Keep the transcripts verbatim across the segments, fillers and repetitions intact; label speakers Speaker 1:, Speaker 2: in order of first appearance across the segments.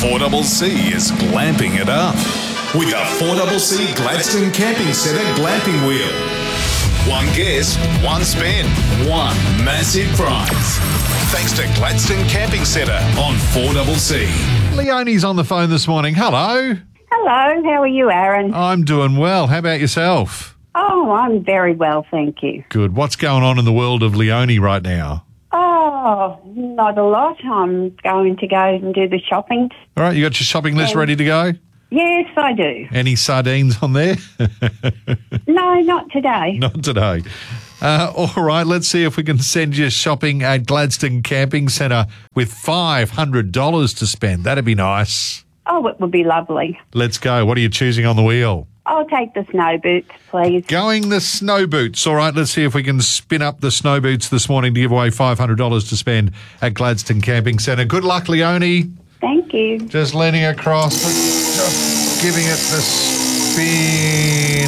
Speaker 1: four C C is glamping it up with a four C C Gladstone Camping Centre glamping wheel. One guess, one spin, one massive prize. Thanks to Gladstone Camping Centre on four C C.
Speaker 2: Leonie's on the phone this morning. Hello.
Speaker 3: Hello, how are you, Aaron?
Speaker 2: I'm doing well. How about yourself?
Speaker 3: Oh, I'm very well, thank you.
Speaker 2: Good. What's going on in the world of Leonie right now?
Speaker 3: Oh, not a lot. I'm going to go and do the shopping.
Speaker 2: All right, you got your shopping list
Speaker 3: Um,
Speaker 2: ready to go?
Speaker 3: Yes, I do.
Speaker 2: Any sardines on there?
Speaker 3: No, not today.
Speaker 2: Not today. Uh, all right, let's see if we can send you shopping at Gladstone Camping Centre with five hundred dollars to spend. That'd be nice.
Speaker 3: Oh, it would be lovely.
Speaker 2: Let's go. What are you choosing on the wheel?
Speaker 3: I'll take the snow boots, please.
Speaker 2: Going the snow boots. All right, let's see if we can spin up the snow boots this morning to give away five hundred dollars to spend at Gladstone Camping Centre. Good luck, Leonie.
Speaker 3: Thank you.
Speaker 2: Just leaning across, just giving it the spin,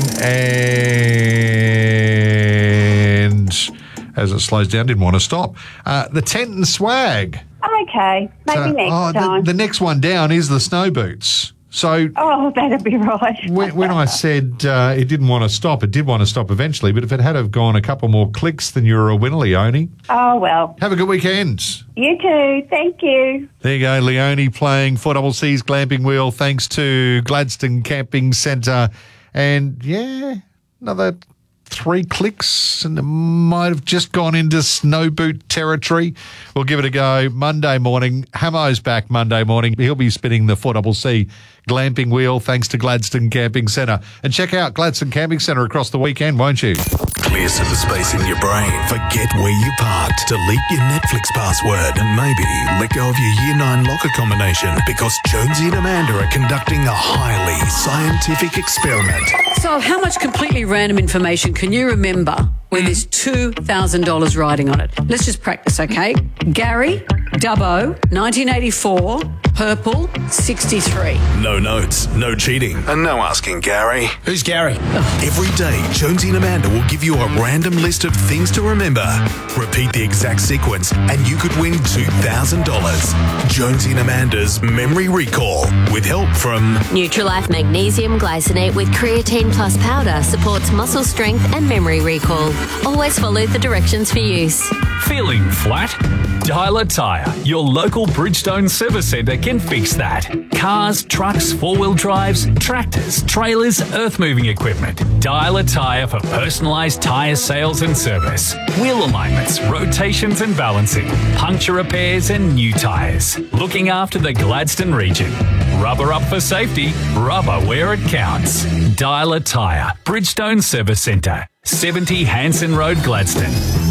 Speaker 2: and as it slows down, didn't want to stop. Uh, the tent and swag.
Speaker 3: Okay, maybe
Speaker 2: So-
Speaker 3: next
Speaker 2: oh, the,
Speaker 3: time.
Speaker 2: the next one down is the snow boots. So
Speaker 3: Oh, that'd be right.
Speaker 2: when, when I said uh, it didn't want to stop, it did want to stop eventually, but if it had have gone a couple more clicks, then you're a winner, Leonie.
Speaker 3: Oh, well.
Speaker 2: Have a good weekend.
Speaker 3: You too. Thank you.
Speaker 2: There you go, Leonie playing four C C's glamping wheel thanks to Gladstone Camping Centre. And, yeah, another three clicks and it might have just gone into snow boot territory. We'll give it a go Monday morning. Hamo's back Monday morning. He'll be spinning the four C C glamping wheel thanks to Gladstone Camping Centre. And check out Gladstone Camping Centre across the weekend, won't you?
Speaker 1: Clear some space in your brain. Forget where you parked. Delete your Netflix password and maybe let go of your year nine locker combination because Jonesy and Amanda are conducting a highly scientific experiment.
Speaker 4: So how much completely random information can you remember where there's two thousand dollars riding on it? Let's just practice, okay? Gary, Dubbo, nineteen eighty-four, purple, sixty-three.
Speaker 1: No notes, no cheating, and no asking Gary.
Speaker 5: Who's Gary?
Speaker 1: Every day, Jonesy and Amanda will give you a random list of things to remember. Repeat the exact sequence, and you could win two thousand dollars. Jonesy and Amanda's Memory Recall, with help from
Speaker 6: Nutrilife Magnesium Glycinate with Creatine Plus Powder supports muscle strength and memory recall. Always follow the directions for use.
Speaker 7: Feeling flat? Dialer Tyre, your local Bridgestone service centre can fix that. Cars, trucks, four-wheel drives, tractors, trailers, earth-moving equipment. Dialer Tyre for personalised tyre sales and service. Wheel alignments, rotations and balancing, puncture repairs and new tyres. Looking after the Gladstone region. Rubber up for safety, rubber where it counts. Dialer Tyre, Bridgestone Service Centre, seventy Hanson Road, Gladstone.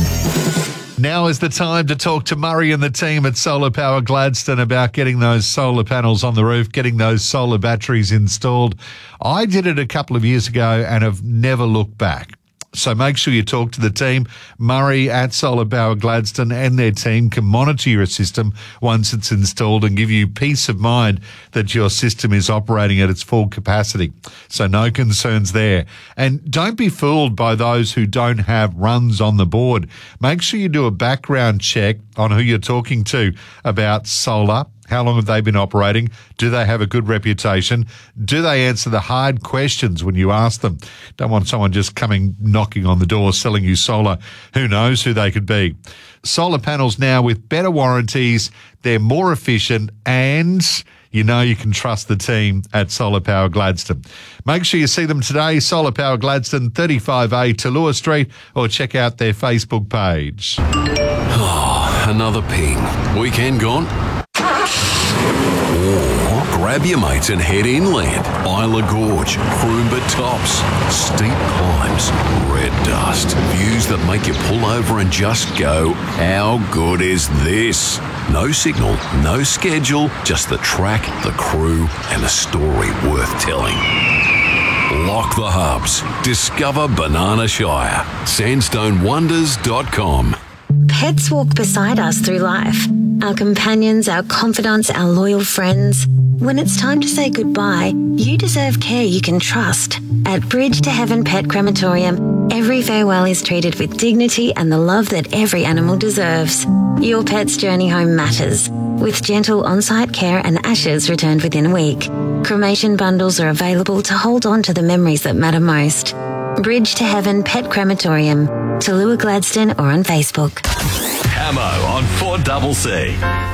Speaker 2: Now is the time to talk to Murray and the team at Solar Power Gladstone about getting those solar panels on the roof, getting those solar batteries installed. I did it a couple of years ago and have never looked back. So make sure you talk to the team. Murray at Solar Power Gladstone and their team can monitor your system once it's installed and give you peace of mind that your system is operating at its full capacity. So no concerns there. And don't be fooled by those who don't have runs on the board. Make sure you do a background check on who you're talking to about solar. How long have they been operating? Do they have a good reputation? Do they answer the hard questions when you ask them? Don't want someone just coming, knocking on the door, selling you solar. Who knows who they could be? Solar panels now with better warranties. They're more efficient and you know you can trust the team at Solar Power Gladstone. Make sure you see them today, Solar Power Gladstone, thirty-five A Tallulah Street, or check out their Facebook page.
Speaker 8: Oh, another ping. Weekend gone? Or grab your mates and head inland. Isla Gorge, Croomba Tops, steep climbs, red dust, views that make you pull over and just go, how good is this? No signal, no schedule, just the track, the crew, and a story worth telling. Lock the hubs. Discover Banana Shire. sandstone wonders dot com.
Speaker 9: Pets walk beside us through life,
Speaker 5: our companions, our confidants, our loyal friends. When it's time to say goodbye, you deserve care you can trust. At Bridge to Heaven Pet Crematorium, every farewell is treated with dignity and the love that every animal deserves. Your pet's journey home matters, with gentle on-site care and ashes returned within a week. Cremation bundles are available to hold on to the memories that matter most. Bridge to Heaven Pet Crematorium, Tallulah Gladstone, or on Facebook.
Speaker 9: Camo on four C C.